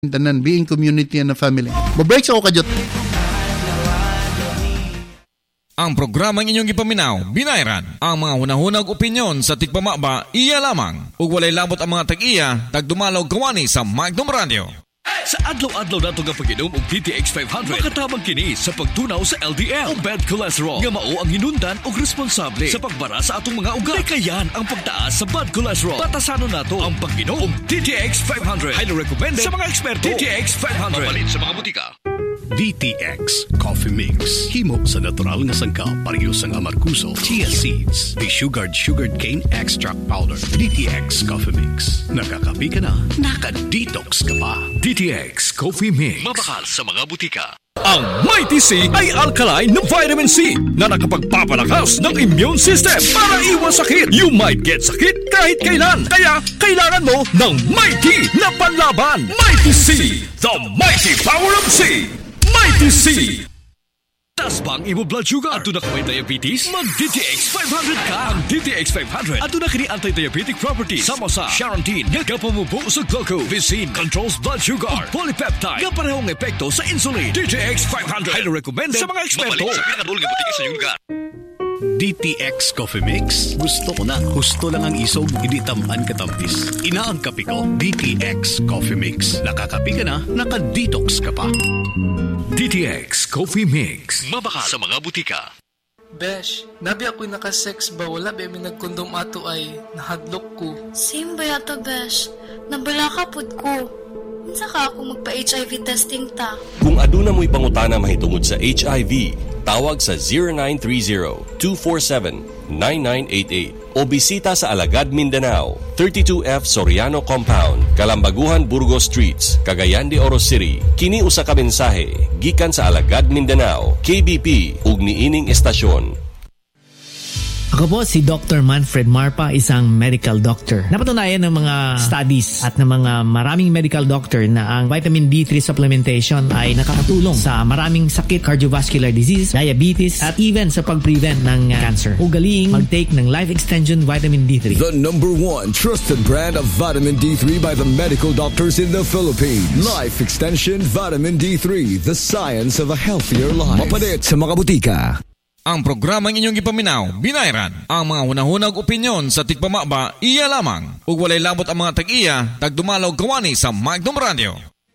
tanan, being community and a family. Mabreak sa ako kajot. Ang programang inyong ipaminaw, binayran. Ang mga hunahunag opinyon sa tigpamaba, iya lamang. Ug walay labot ang mga tag-iya, tagdumalaw gawani sa Magnum Radio. Sa adlaw-adlaw nato nga pag-inom og DTX 500, makatabang kini sa pagtunaw sa LDL o bad cholesterol nga mao ang hinundan og responsable sa pagbara sa atong mga ugat. Kayan ang pagtaas sa bad cholesterol. Batasanon nato ang pag-inom og DTX 500. Highly recommended sa mga eksperto. DTX 500 mapalit sa mga butika. DTX Coffee Mix. Himo sa natural nga sangkap parehas ang amarkuso, chia seeds, sugared cane extract powder. DTX Coffee Mix. Nakakapi ka na, naka-detox ka pa. DTX Coffee Mix. Mabakal sa mga butika. Ang Mighty C ay alkaline na vitamin C na nakapagpapalakas ng immune system para iwas sakit. You might get sakit kahit kailan. Kaya kailangan mo ng Mighty na panlaban. Mighty C, the mighty power of C. Mighty C. Tas bang imo blood sugar? Ato na kaway diabetes? Mag-DTX 500 ka. Ang DTX 500 ato na kini anti-diabetic properties. Sama sa Charantine nga kapamubo sa glucose. Vicine controls blood sugar. Ug polypeptide nga parehong epekto sa insulin. DTX 500 highly recommended sa mga eksperto. Mapalit sa pinakadulong nga butika sa iyong lugar. DTX Coffee Mix. Gusto ko na. Gusto lang ang isog, hindi tamaan katampis. Ina ang kape ko. DTX Coffee Mix. Nakakape ka na, naka-detox ka pa. DTX Coffee Mix. Mabakal sa mga butika. Besh, nabi ako'y nakasex ba? Wala ba may nagkondom ato ay nahadlok ko. Same ba yato, Besh? Nabala ka pud ko. Minsa ka ako magpa-HIV testing ta. Kung aduna mo'y pangutana mahitungod sa HIV, tawag sa 0930-247-9988 o bisita sa Alagad, Mindanao, 32F Soriano Compound, Kalambaguhan, Burgos Streets, Cagayan de Oro City. Kini usa ka mensahe gikan sa Alagad, Mindanao, KBP ug niining estasyon. Ako po si Dr. Manfred Marpa, isang medical doctor. Napatunayan ng mga studies at ng mga maraming medical doctor na ang vitamin D3 supplementation ay nakakatulong sa maraming sakit, cardiovascular disease, diabetes, at even sa pag-prevent ng cancer. Ugaliing mag-take ng Life Extension Vitamin D3. The #1 trusted brand of vitamin D3 by the medical doctors in the Philippines. Life Extension Vitamin D3, the science of a healthier life. Mapalit sa mga butika. Ang programang inyong ipaminaw, binayran. Ang mga hunahunag opinyon sa tigpamaba, iya lamang. Ug walay labot ang mga tag-iya, tagdumalaw gawani sa Magnum Radio.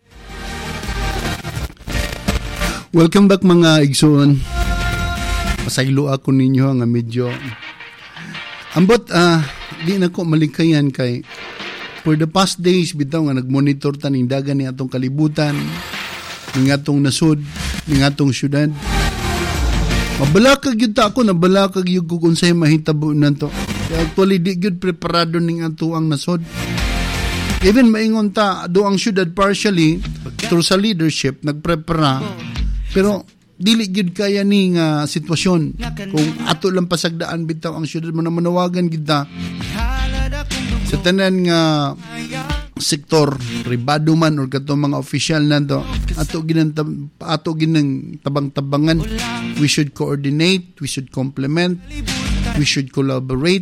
Welcome back mga igsoon. Pasaylo ako ninyo nga medyo ambot di na ko malikayan kay for the past days bitaw nga nagmonitor ta ning dagan ni atong kalibutan, ning atong nasud, ning atong syudad. Mabalakag yun ta ako, nabalakag yun ko kung sa'yo mahitabo na to. Actually, di yun preparado ning ato ang nasod. Even maingon ta, do ang syudad partially, through sa leadership, nagprepara. Pero, dili yun kaya ning sitwasyon. Kung ato lang pasagdaan bitaw ang syudad, manawagan kita sa tanan nga sektor, ribado man or kato mga official na to, ato ginang tabang-tabangan. We should coordinate, we should complement, we should collaborate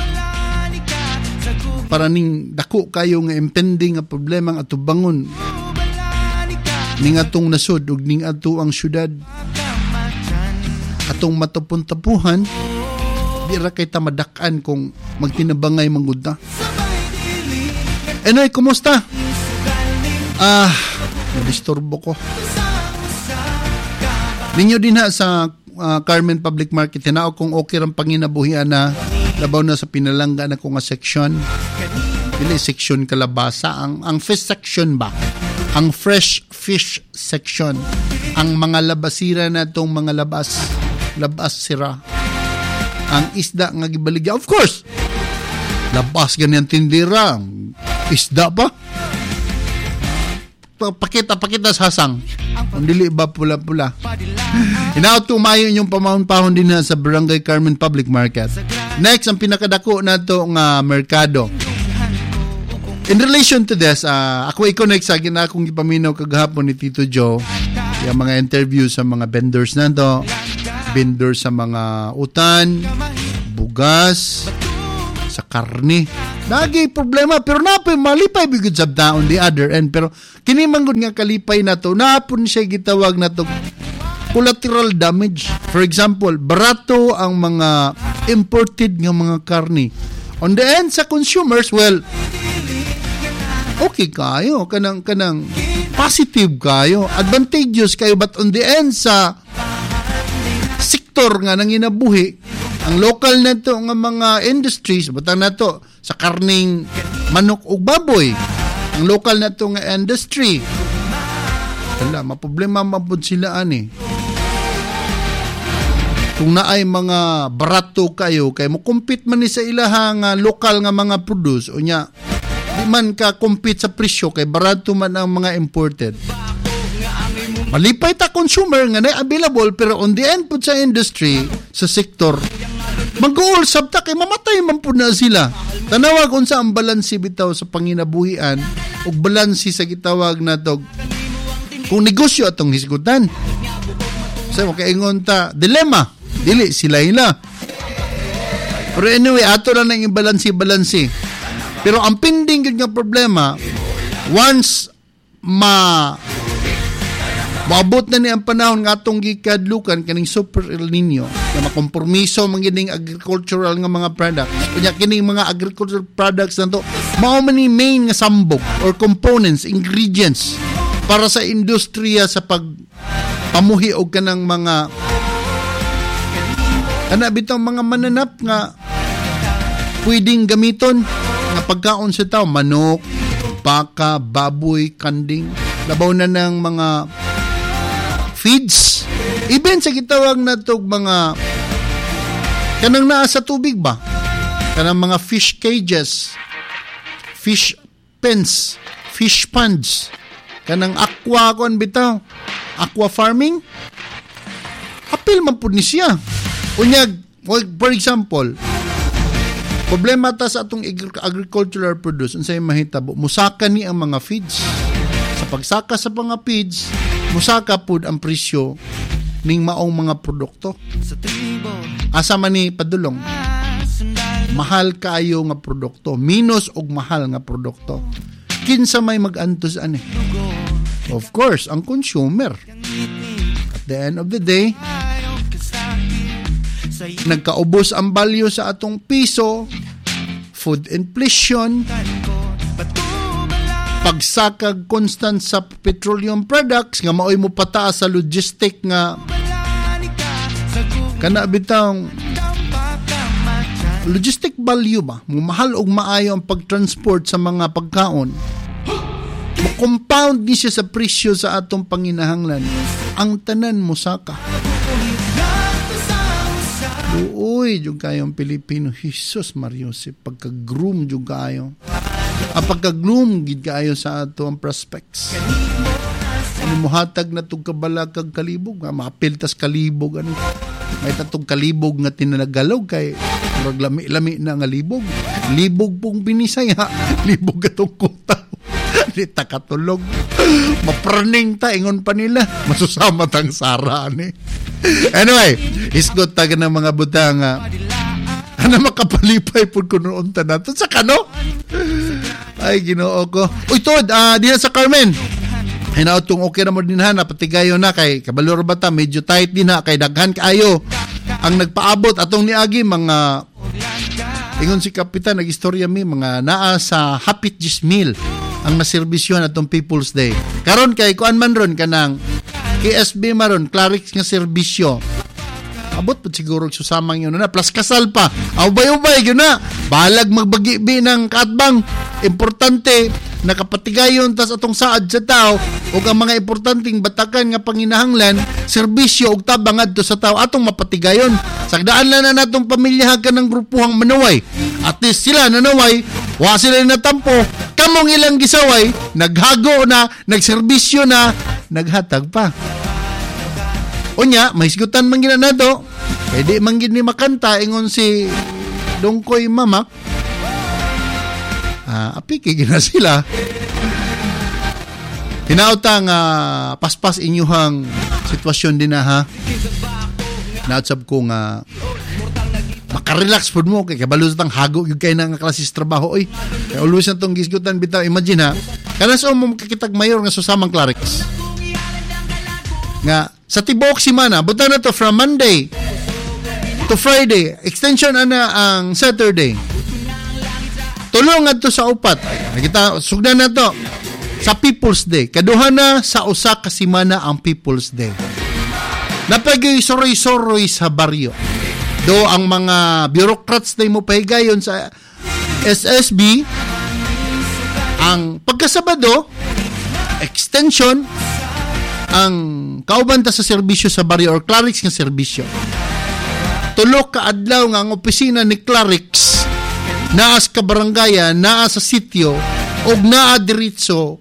para ning dako kayo nga impending nga problema nga ato bangon ning atong nasod ug ning ato ang syudad atong matapon-tapuhan di ra kay ta madak-an kung magtinabangay manggud ta. Anyway, kumusta? Nadisturbo ko. Ninyo din ha sa Carmen Public Market, tinao kung okay ang panginabuhian na labaw na sa pinalangga na ko nga section. Dili section kalabasa. Ang fish section ba? Ang fresh fish section. Ang mga labasira na itong mga labas sira. Ang isda nga gibaligya. Of course! Labas ganyan tindira. Isda pa? Pakita sasang. Ang dili ba pula-pula. Inaot tumayo yung pamahon-pahon din na sa Barangay Carmen Public Market. Next, ang pinakadako na ito nga merkado. In relation to this, ako i-connect sa akin akong ipaminaw kagahapon ni Tito Joe. Yung mga interview sa mga vendors na ito. Vendors sa mga utan, bugas, sa karne. Nagay problema, pero napay malipay bigod sa on the other end. Pero kini manggod nga kalipay na to, napon siya gitawag na to collateral damage. For example, barato ang mga imported nga mga karni. On the end sa consumers, well, okay kayo, kanang positive kayo, advantageous kayo, but on the end sa sektor nga nang inabuhi, ang local na to nga mga industries, batang na to sa karning manok o baboy, ang local na to nga industry, wala, maproblema mapod sila ani. Kung naay mga barato kayo, kay mo compete man ni sa ilahang local nga mga produce, o nya, di man ka compete sa presyo, kay barato man ang mga imported. Malipay ta consumer nga na available, pero on the end po sa industry, sa sektor, mag-uulsab ta, kay mamatay man po na sila. Tanawag unsa ang balansi bitaw sa panginabuhian, o balansi sa gitawag na to, kung negosyo atong hisgutan. So, makaingon ta, dilema, dili sila hila. Pero anyway, ato lang ng balansi. Pero ang pending yun nga problema, once maabot na ni ang panahon nga atong gikadlukan kaning Super El Nino na makompromiso man gining agricultural nga mga products. Kunya kining mga agricultural products nanto mao man ni main nga sambok or components, ingredients para sa industriya sa pagpamuhi og kanang mga bitaw mga mananap nga pwedeng gamiton nga pagkaon sa tao, manok, baka, baboy, kanding, labaw na ng mga feeds, even sa gitawag na itong mga kanang naa sa tubig ba, kanang mga fish cages, fish pens, fish ponds, kanang aqua bitaw, aqua farming, apil man po ni siya. Unyag, for example, problema ta sa atong agricultural produce, unsay mahitabo, musaka ni ang mga feeds. Sa pagsaka sa mga feeds, musaka pud ang presyo ning maong mga produkto. Asa man ni padulong, mahal kaayo nga produkto, minus og mahal nga produkto. Kinsa may mag-antos ani? Of course, ang consumer. At the end of the day, nagkaubos ang value sa atong piso, food inflation, pagsakag constant sa petroleum products nga maoy mo pataas sa logistic nga kana bitang logistic value ba mo mahal og maayo ang pagtransport sa mga pagkaon, mo-compound ni siya sa presyo sa atong panginahanglan, ang tanan mo saka. Uy, jud kayong Pilipino, Jesus Mariosep, pagka-groom jud kayo. Pagka-groom gid kayo sa ato ang prospects. Ano muhatag na tong kabalakag kalibog, mapiltas kalibog ano. May tatong kalibog nga tinalagalog kay murag lami na nga libog. Libog pong binisaya, libog atong kuta. Di ta katulog. Mapraning ta ingon pa nila, masusama tang sara ni. Anyway, isgot taga ng mga butang ano makapalipay po kuno unta nato sa kano. Ay Ginoo ko. Uy tod, diha sa Carmen. Hinautong okay na mo din ha, napatigayo na kay kabalor bata, medyo tight din ha, kay daghan kaayo ang nagpaabot atong niagi mga ingon si Kapitan nagistorya mi mga naa sa hapit 10,000 ang naserbisyon atong People's Day. Karon kay kuan man ron kanang KSB maron, Clarix nga serbisyo. Abot pa siguro susamang yun na. Plus kasal pa. Ubay-ubay yun na. Balag magbagi-bi ng kaatbang. Importante, nakapatigayon tas atong saad sa tao o ang mga importanteng batakan nga panginahanglan, serbisyo o tabang adto sa tao atong mapatigayon. Sagdaan lang na natong pamilyahan ka ng grupuhang manaway. At least sila nanaway, wa sila natampo. Kamong ilang gisaway, naghago na, nagserbisyo na, naghatag pa. Unya, may sigutan man gina nato. Pwede man gini makanta ingon si Dongkoy Mamak. Api kay gina sila. Hinauta nga paspas inyuhang sitwasyon din na ha. Nautsab ko nga makarelax po mo, kaya kabalo sa tang hago, yung kayo na nga klasis trabaho, oy. Kaya always na itong gisgutan, bitaw, imagine ha, kana sa mo makikitag mayor nga susamang clerics. Nga, sa tibok simana, buta na to from Monday to Friday, extension ana ang Saturday. Tulong nga to sa upat. Nakita, sugdan na to. Sa People's Day. Kaduha na sa usa ka simana ang People's Day. Napagay soroy-soroy sa baryo. Do ang mga bureaucrats na mo pahigayon sa SSB, ang pagkasabado, extension, ang kauban ta sa serbisyo sa baryo or clerics nga serbisyo. Tulo ka adlaw nga ang opisina ni clerics naa sa kabarangaya, naa sa sityo, o naa diritso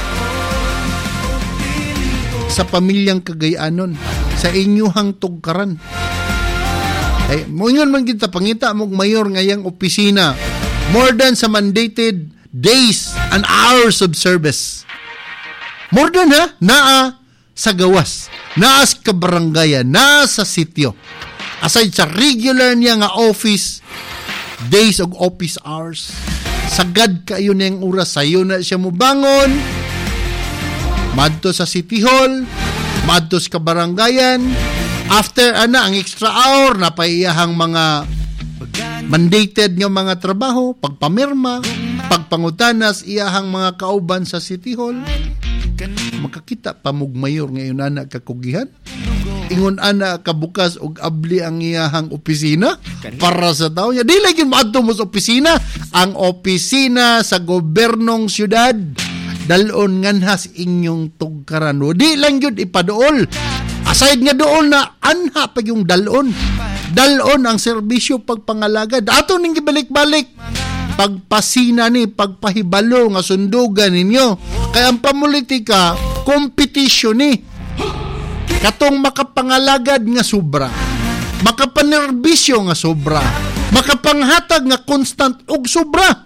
sa pamilyang Cagayanon, sa inyuhang tugkaran. Ay, mo yun man kita, pangita mong mayor ngayang opisina, more than sa mandated days and hours of service. More than ha, naa sa gawas, naa sa kabarangaya, naa sa sityo. Aside sa regular niya nga office, days of office hours, sagad kayo na yung oras, sayo na siya mo bangon, madto sa City Hall, madto sa kabarangayan, after ang extra hour, napaiyahang mga mandated nga mga trabaho, pagpamirma, pagpangutanas, iyahang mga kauban sa City Hall, makakita pamugmayor ngayon ana kakugihan. Ingon ana kabukas og abli ang iyahang opisina para sa tao niya. Di lagi maadto mo sa opisina. Ang opisina sa gobernong syudad, dalon nganhas inyong tugkaran. Di lang yun ipadool. Aside nga dool na anha pa yung dalon. Dalon ang serbisyo pagpangalagad. Ato ning gibalik-balik. Pagpasina ni, pagpahibalo nga sundugan ninyo. Kaya ang pamulitika, competition ni. Katong makapangalagad nga sobra, makapanerbisyo nga sobra, makapanghatag nga constant og sobra.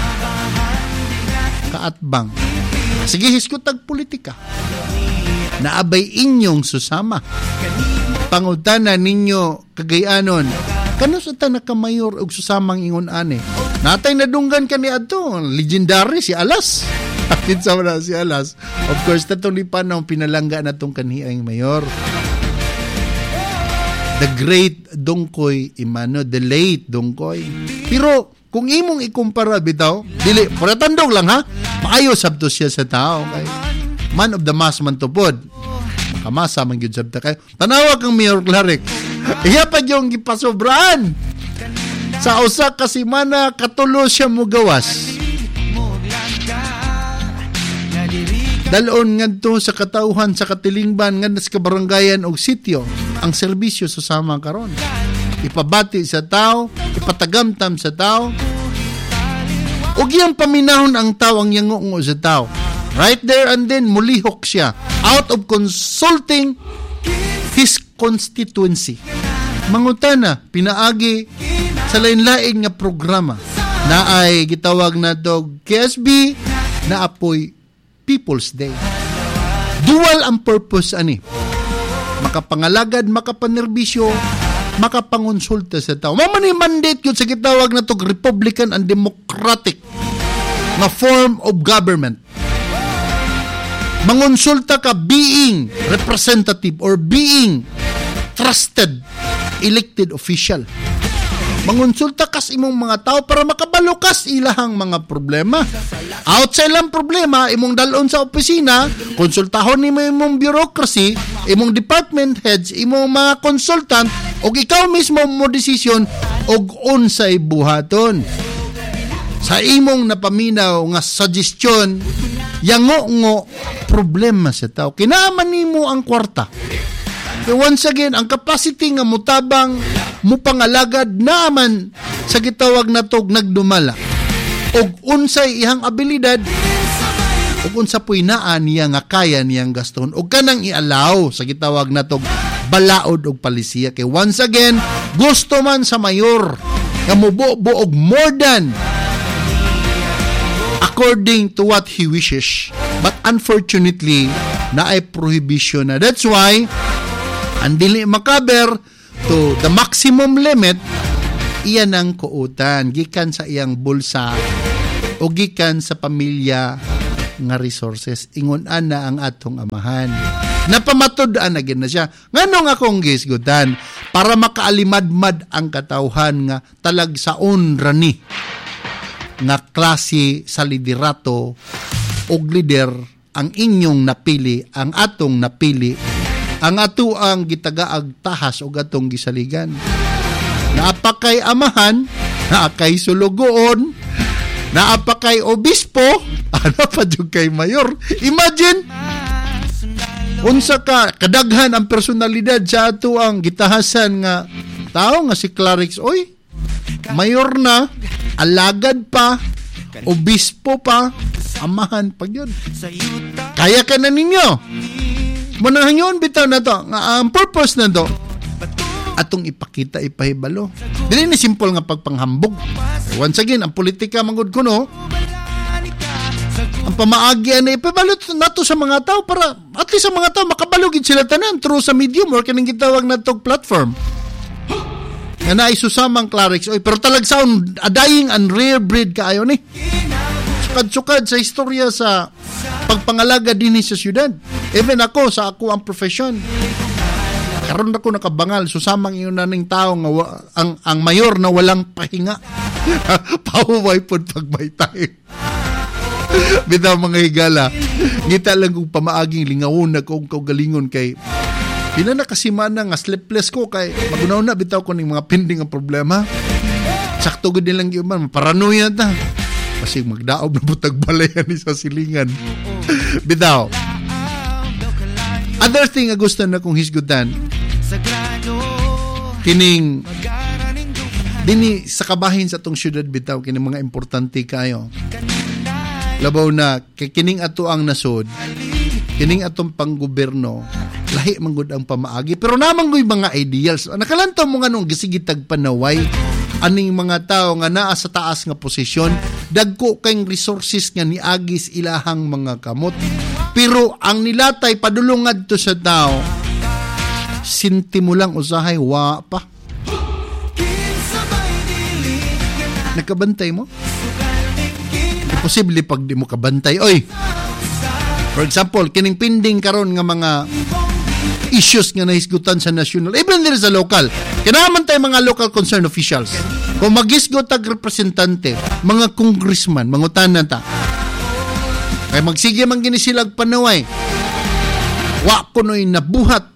Kaatbang. Sige, hiskutag politika. Naabay inyong susama. Pangutanan ninyo Cagayanon, kano sa ta nakamayor og susamang ingon ane. Natay nadunggan kani adto, legendary si Alas. Akin sa wala si Alas. Of course, tatulipan ang pinalangga na itong kanhiang mayor. The great Dongkoy Imano, the late Dongkoy. Pero, kung imong ikumpara bitaw, dili, para tandog lang ha, maayo sabto siya sa tao. Okay? Man of the mass man tupod. Makamasa man yun sabta kayo. Tanawa kang Mayor Claric. Iya pa yung gipasobraan. Sa usa ka simana, katulo siya mo gawas. Dalon ngadto sa katauhan sa katilingban nga sa kabarangayan og sityo ang serbisyo susama karon. Ipabati sa tao, ipatagamtam sa tao. Ug iyang paminahon ang tao ang yangongo sa tao. Right there and then mulihok siya out of consulting his constituency. Mangutana pinaagi sa lain-lain nga programa na ay gitawag na dog KSB na apoy People's Day. Dual ang purpose ani. Makapangalagad, makapanerbisyo, makapangonsulta sa tao. Mamani mandate yun sa gitawag na to Republican and Democratic na form of government. Mangonsulta ka being representative or being trusted elected official. Mangonsulta kas imong mga tao para makabalukas ilahang mga problema. Out sa ilang problema, imong dalon sa opisina, konsultahon nimo imong bureaucracy, imong department heads, imong mga consultant, og ikaw mismo mo desisyon og unsay buhaton. Sa imong napaminaw nga suggestion, yango problema sa tao. Kinaaman nimo ang kwarta. So once again, ang capacity nga mutabang mupangalagad naaman sa gitawag na tog nagdumala. Og unsay ihang abilidad, og unsa puy naan niya nga kaya niyang gaston, og kanang ialaw sa gitawag na tog balaod og palisiya. Kay once again, gusto man sa mayor nga mubuo og more than according to what he wishes. But unfortunately, naay prohibition na. That's why, ang dili makaber to the maximum limit Iyan ang kuutan gikan sa iyang bulsa o gikan sa pamilya nga resources. Ingon ana ang atong amahan. Napamatod-an na gina siya. Nganong akong gisgutan para makaalimad-mad ang katawhan nga talagsaon rani nga klase sa liderato o lider ang inyong napili, ang atong napili, ang ato ang gitagaag tahas o atong gisaligan. Naapa kay amahan, naakay sulugoon, naapa kay obispo, ano pa dyan kay mayor. Imagine, unsa ka kadaghan ang personalidad sa ato ang gitahasan nga tao nga si Clarix. Oy, mayor na, alagad pa, obispo pa, amahan pa yun. Kaya ka na ninyo. Munang yun, bitaw na to. Ang purpose na to, atong ipakita, ipahibalo. Dili ni simple nga pagpanghambog. Once again, ang politika mangod ko no, ang pamaagi na ipabalot nato sa mga tao para at least sa mga tao makabalugid sila tanan through sa medium or kanang gitawag na tog platform nga na isusamang Clarix. Oy, pero talag sound a dying and rare breed kaayo ni sukad-sukad sa istorya sa pagpangalaga dinhi sa syudad. Even ako sa ako ang profession karon ako nakabangal susamang iyon naning tao nga ang mayor na walang pahinga pauway pod pagbaytay. Bitaw mga higala, ngita lang kong pamaaging lingawon na kong kaugalingon kay pila na kasimana nga sleepless ko kay magunaw na bitaw ko ning mga pending ang problema. Sakto gud nilang gyuman, paranoia ta. Kasi magdaob na butag balayan ni sa silingan. Bitaw. Other thing nga gusto na kong hisgutan. Kining dini sa kabahin sa tong syudad bitaw kining mga importante kayo. Labaw na kining ato ang nasod, kining atong panggobyerno, lahi man gud ang pamaagi pero namang goy mga ideals. Nakalantaw mo nga nung gisigitag panaway aning mga tao nga naa sa taas nga posisyon, dagko kayong resources nga niagis ilahang mga kamot. Pero ang nilatay padulungad to sa tao, sintimo lang usahay wa pa. Nakabantay mo? Posible pag di mo kabantay. Oy, for example, kining pending karon nga mga issues nga nahisgutan sa national, even din sa local. Kinaman tayo mga local concerned officials. Kung magisgot ag representante, mga congressman, mangutanan ta. Kaya magsige man gini silag panaway. Wa kunoy nabuhat.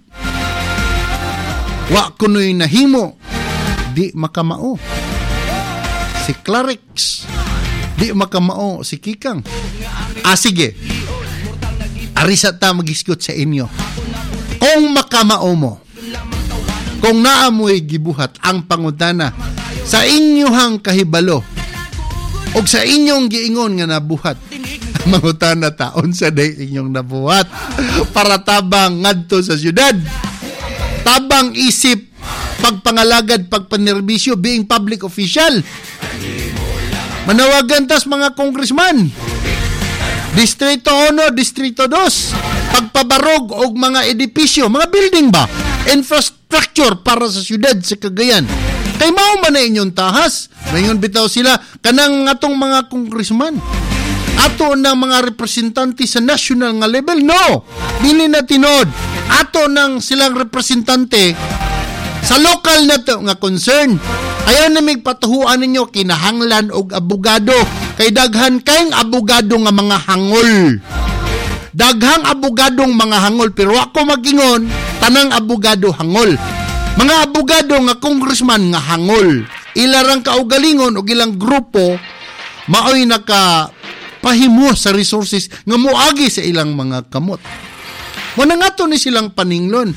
Wa kunoy nahimo. Di makamao. Si Clarix. Di makamao si Kikang. Sige. Arisa ta magisgot sa inyo. Kung makamao mo, kung naamoy gibuhat ang pangutana sa inyohang kahibalo o sa inyong giingon nga nabuhat, mangutana ta, unsa day inyong nabuhat para tabang ngadto sa syudad, tabang isip, pagpangalagad, pagpanerbisyo, being public official. Manawagan tas mga congressman, Distrito 1, Distrito 2, pagpabarog og mga edipisyo, mga building ba, infrastructure para sa syudad sa Cagayan. Kay mao man na inyong tahas, mayon bitaw sila kanang ngatong mga congressman. Ato ng mga representante sa national nga level, no, dili na tinod. Ato ng silang representante sa local na to nga concern. Ayaw na may patuhuan ninyo kinahanglan og abogado. Kay daghan kayong abogado nga mga hangol. Daghang abogadong mga hangol. Pero ako magingon, tanang abogado hangol. Mga abogado nga congressman nga hangol. Ilarang kaugalingon o ilang grupo, maoy nakapahimo sa resources nga muagi sa ilang mga kamot. Muna nga to ni silang paninglon.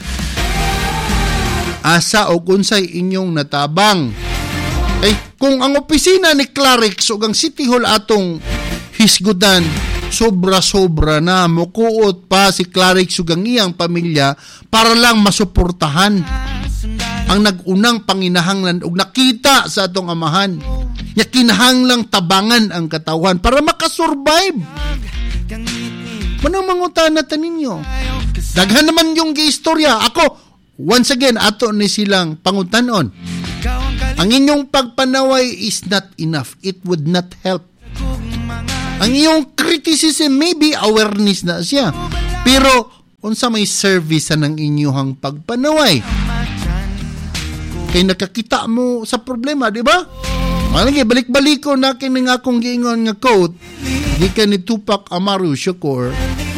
Asa o kunsay inyong natabang. Ay, kung ang opisina ni Clarix o ang City Hall atong hisgutan, sobra-sobra na mukuot pa si Clarix o ang iyang pamilya para lang masuportahan ang nagunang panginahanglan o nakita sa atong amahan. Ya kinahanglang tabangan ang katawan para makasurvive. Manang mangutan natin ninyo. Daghan naman yung giistorya. Ako, once again, ato ni silang pangutanon. Ang inyong pagpanaway is not enough. It would not help. Ang iyong criticism, maybe awareness na siya. Pero, unsa may service ng inyong pagpanaway? Kay nakakita mo sa problema, di ba? Malagi, balik-balik ko na kining akong giingon nga quote, gikan ni Tupac Amaru Shakur,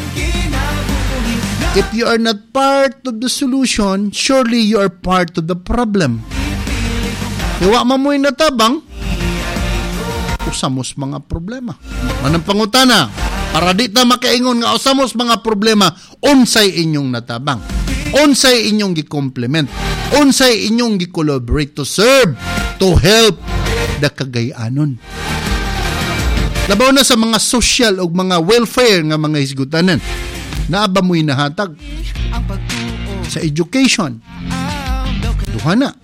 if you are not part of the solution, surely you are part of the problem. Iwa mamoy natabang, usamos mga problema. Manang pangutana, para di ta makaingon nga usamos mga problema, unsay inyong natabang, unsay inyong gi-complement, unsay inyong gi-collaborate to serve, to help the kagayanon. Labaw na sa mga social o mga welfare nga mga hisgutanan, naaba mo'y nahatag sa education, duha na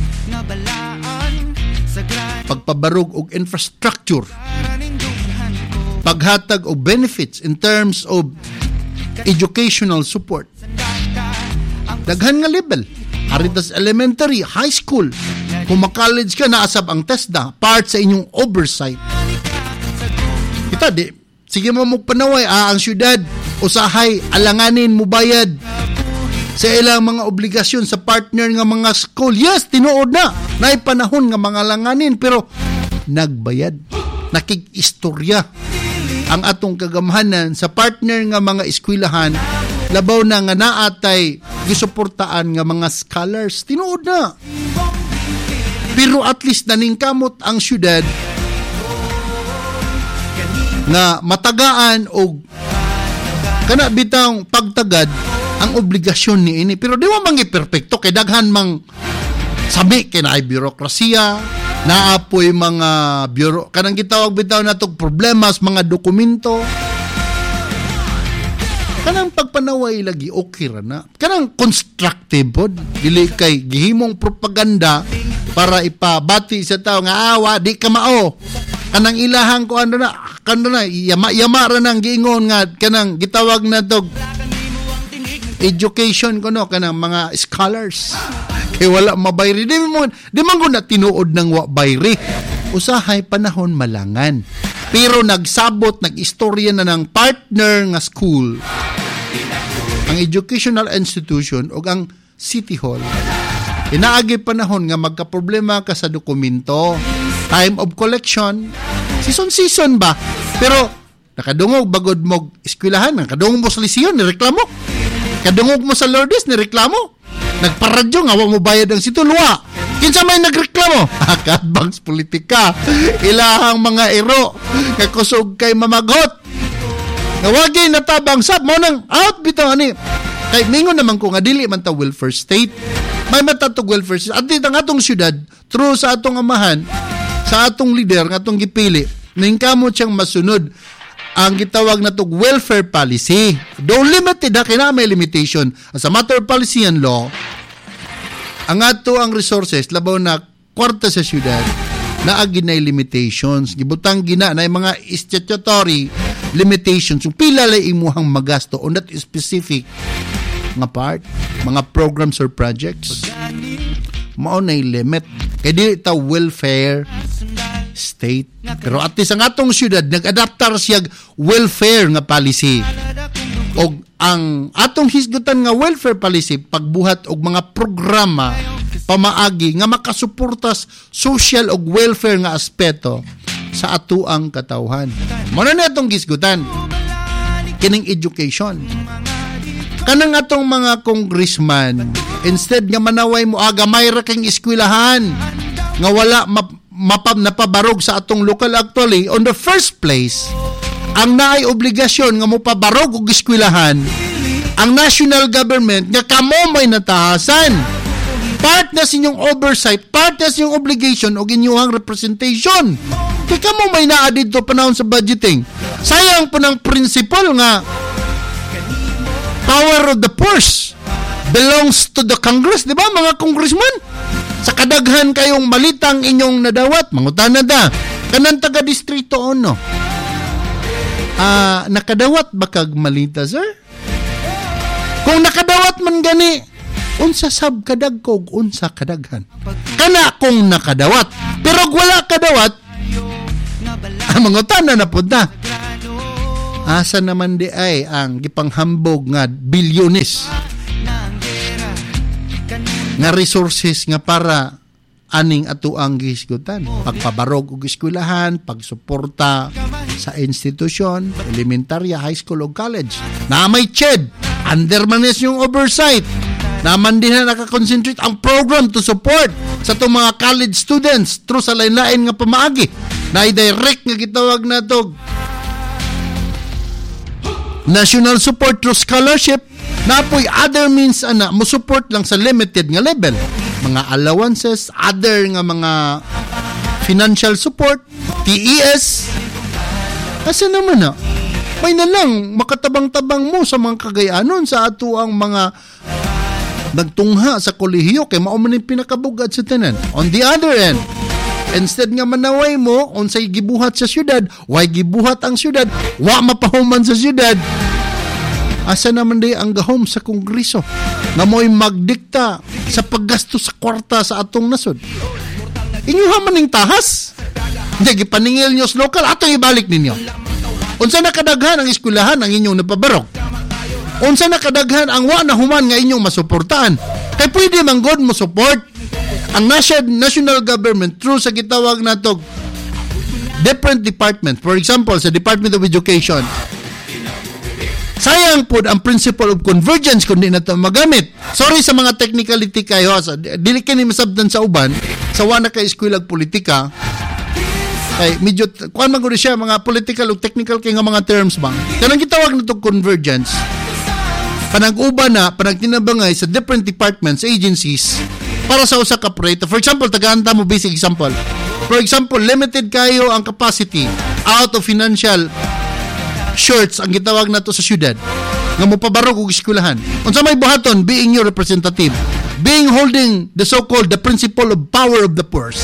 pagpabarog og infrastructure, paghatag og benefits in terms of educational support, daghan nga level, haritas elementary, high school, kung college ka, naasab ang TESDA, part sa inyong oversight. Kita di, sige mo magpanaway, ang syudad usahay alanganin mo bayad sa ilang mga obligasyon sa partner nga mga school. Yes, tinuod na. Naay panahon nga mga langanin, pero nagbayad. Nakig-istorya ang atong kagamhanan sa partner nga mga eskwelahan. Labaw na nga naatay gisuportaan nga mga scholars. Tinuod na. Pero at least naningkamot ang syudad nga matagaan o kana bitang pagtagad ang obligasyon ni ini. Pero di mo mangi perfecto kay daghan mang sabi kay naay birokrasiya, naapoy mga kanang gitawag bitaw natog problemas, mga dokumento. Kanang pagpanaway lagi okay ra na. Kanang constructive pod, dili kay gihimong propaganda para ipabati sa tao nga awa di ka mao. Kanang ilahang ko ano na yama ra nang giingon nga kanang gitawag na tog education ko no kanang mga scholars kay wala mabayri di man ko na tinuod ng wa bayri, usahay panahon malangan, pero nagsabot nag-istorya na ng partner nga school, ang educational institution o ang city hall. Inaagi panahon nga magkaproblema ka sa dokumento, time of collection, season ba, pero nakadungog bagod mo eskwelahan, nakadungog mo sa lisiyon, nireklamo. Kadungog mo sa Lourdes, nireklamo. Nagparadyo nga, wa mo bayad ang situlwa. Kinsa may nagreklamo? Akadbangs politika. Ilahang mga iro. Kakusog kay mamagot. Nawagay natabang sab. Mo nang out bitaw ani. Kay mingon naman ko nga dili man ta welfare state. May matatog welfare state. At dito nga atong syudad, through sa atong amahan, sa atong leader, nga atong gipili, ningkamot siyang masunod ang gitawag na tog welfare policy. Though limited, kaya may limitation. As a matter of policy and law, ang ato ang resources, labaw na kwarta sa syudad, na aginay limitations. Gibutang gina na mga statutory limitations. So, pila lay imuhang magasto on that specific nga part, mga programs or projects. Mao na limit. Kaya di ita welfare state. Pero at least ang atong syudad nag-adaptar siya welfare nga policy. O ang atong hisgutan nga welfare policy pagbuhat og mga programa pamaagi nga makasuportas social og welfare nga aspeto sa atuang katawhan. Mao na atong hisgutan kining education. Kanang atong mga congressman, instead nga manaway mo agamay ra kang eskwelahan nga wala napabarog sa atong local, actually on the first place ang naay obligasyon nga mo pabarog og eskwelahan ang national government nga kamo may natahasan, part na sa inyong oversight, part na sa inyong obligation og inyong representation. Kaya kamo may naa dito panahon sa budgeting. Sayang po ng principle nga power of the purse belongs to the Congress, di ba mga congressman? Sa kadaghan kayong malitang inyong nadawat, mangutana da, kanang taga-distrito ono. Nakadawat ba kag malita, sir? Kung nakadawat man gani, unsa sab kadagkog, unsa kadaghan. Kana akong nakadawat. Pero wala kadawat, ang mga tanan na punta. Asa naman di ay ang gipanghambog nga bilyones nga resources nga para aning ato ang gisgutan. Pagpabarog og eskwelahan, pagsuporta sa institusyon, elementarya, high school o college. Na may CHED, undermanes yung oversight. Naman din na nakakonsentrate ang program to support sa itong mga college students through sa lain-lain nga pamaagi. Na i-direct nga gitawag na ito national support through scholarship. Na po'y other means mo support lang sa limited nga level. Mga allowances, other nga mga financial support, TES. Kasi naman may na lang makatabang-tabang mo sa mga kagayanon sa ato ang mga nagtungha sa kolehiyo kay mao man yung pinakabugad sa tanan. On the other end, instead nga manaway mo unsay gibuhat sa syudad, why gibuhat ang syudad, wa mapahuman sa syudad. Asa naman day ang gahom sa Kongreso na mo'y magdikta sa paggasto sa kwarta sa atong nasod. Inyuha man ning tahas. Hindi, gipaningil nyo sa lokal, atong ibalik ninyo. Unsa nakadaghan ang eskwelahan ang inyong napabarok? Unsa nakadaghan ang wa na human nga inyong masuportaan? Kay pwede man god mo support ang national government through sa gitawag natog different department. For example, sa Department of Education, sayang po ang principle of convergence kung di na ito magamit. Sorry sa mga technicality kayo. Dili ka ni masabdan sa uban. Sa wana ka eskwelag politika. Ay, medyo, kuhan man ko siya, mga political o technical kaya nga mga terms ba. Kanang gitawag na ito convergence. Panag-uba na, panagtinabangay sa different departments, agencies, para sa usa ka proyekto. For example, tagahanta mo basic example. For example, limited kayo ang capacity out of financial shirts ang gitawag nato sa syudad nga mopabarog og eskwelahan. Unsa may buhaton being your representative, being holding the so-called the principle of power of the purse.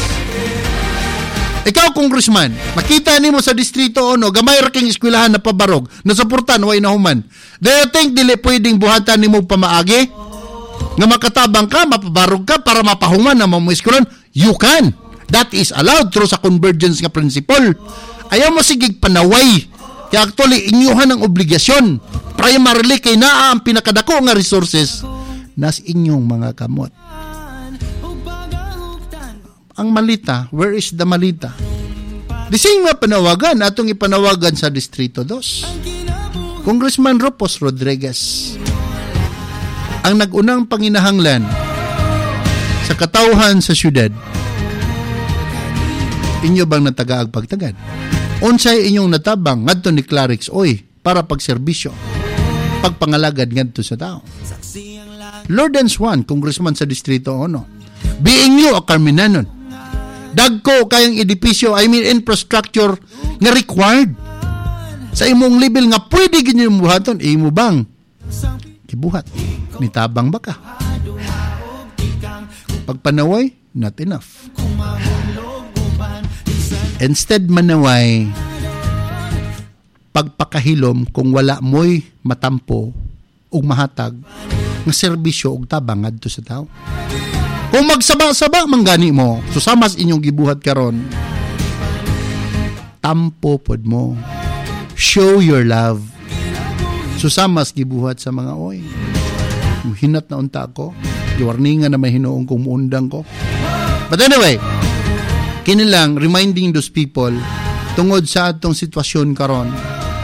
Ikaw, congressman, makita nimo sa distrito ono gamay ra king eskwelahan na pabarog, nasuportan way nahuman. Do you think dili pwedeng buhatan nimo pamaagi nga makatabang ka, mapabarog ka para mapahuman na mga eskwelahan? You can. That is allowed through sa convergence nga principle. Ayaw mo sigig panaway. Kaya actually, inyuhan ang obligasyon. Primarily, kay naa ang pinakadako nga resources nas inyong mga kamot. Ang malita, where is the malita? The same nga panawagan, atong ipanawagan sa Distrito 2. Congressman Ropos Rodriguez, ang nagunang panginahanglan sa katawhan sa syudad, inyo bang natagaag pagtagad? Unsay inyong natabang ngadto ni Clarix Oy para pagserbisyo, pagpangalagad ngadto sa tao? Lordens Juan, congressman sa Distrito 1, being you a Carminanon, dagko kayang edipisyo, infrastructure nga required sa imong level nga pwede ginyo buhaton, imo bang kibuhat? Nitabang ba ka? Pagpanaway, not enough. Instead manaway, pagpakahilom kung wala mo'y matampo o mahatag ng serbisyo o tabang adto sa tao. Kung magsaba-saba manggani mo, susamas inyong gibuhat karon, tampo pod mo. Show your love. Susamas gibuhat sa mga oy. Hinat na unta ko. Giwarningan na may hinuong kung muundang ko. But anyway, kinilang reminding those people tungod sa atong sitwasyon karon.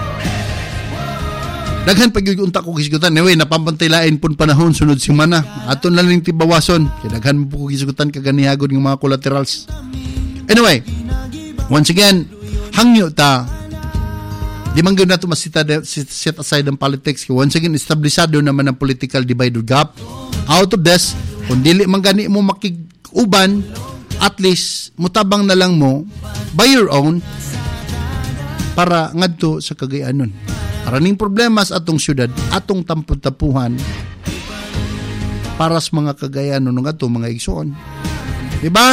Daghan pag-unta ko gisgutan. Anyway, napampantilain pun panahon sunod semana. Aton lang ning tibawason. Kaya daghan po gisgutan kaganihagod ng mga collaterals. Anyway, once again, hangyo ta. Di man gyud nato set aside ang politics. Once again, establisado naman ang political divide or gap. Out of this, kung dili man gani mo makig-uban, at least mutabang na lang mo by your own para ngadto sa Cagayanon. Maraming problema sa atong syudad, atong tampon-tapuhan para sa mga Cagayanon ng atong mga igsoon. Diba?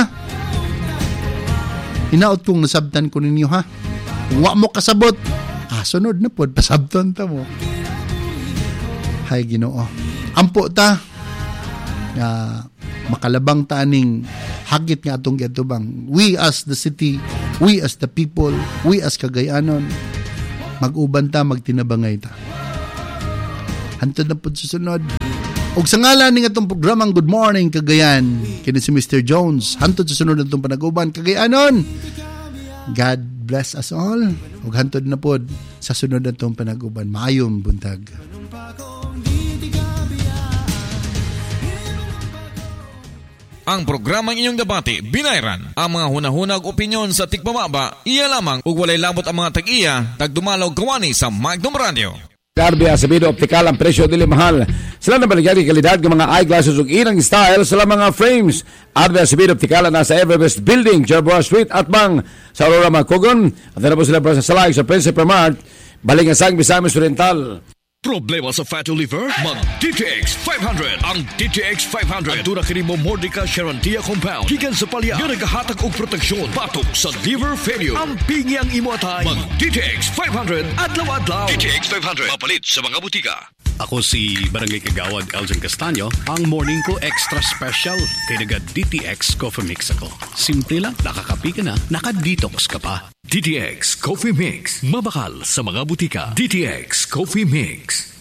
Hinaot kong nasabtan ko ninyo ha. Kung wa mo kasabot, sunod na pod, pasabtan ta mo. Hay Ginoo. Ampo ta, makalabang ta aning hagit nga atong giatubang. We as the city, we as the people, we as Cagayanon, mag-uban ta, magtinabangay ta. Hantod na po susunod. Og sa ngalan ng atong programang Good Morning Cagayan, kini si Mr. Jones, hantod susunod atong panag-uban Cagayanon. God bless us all. Og hantod na po sa sunod atong panag-uban. Maayong buntag. Ang programang inyong debate, binayran. Ang mga hunahunag opinyon sa tikpamaba, iya lamang ug walay labot ang mga tag-iya, tagdumalaw kawani sa Magnum Radio. Garbi Acevedo Optical, ang presyo dili mahal. Sila na baligyan kalidad ng mga eyeglasses ug inang style sa mga frames. Garbi Acevedo Optical nasa Everbest Building, Jerboa Street, Atbang, sa Aurora, Macogon. At na po sila sa Salag, sa Principe Mart, Balingasang, Misamis Oriental. Problema sa fatty liver? Mag-DTX 500. Ang DTX 500 ang kini mo Mordica Sharantia Compound gikan sa palya nga nagahatag og proteksyon batok sa liver failure. Ang pingi ang imo atay. Mag-DTX 500 adlaw-adlaw. DTX 500 mapalit sa mga butika. Ako si Barangay Kagawad Elgin Castaño. Ang morning ko extra special kay naga DTX Coffee Mix ako. Simple lang, nakakapi ka na, naka-detox ka pa. DTX Coffee Mix. Mabakal sa mga butika. DTX Coffee Mix.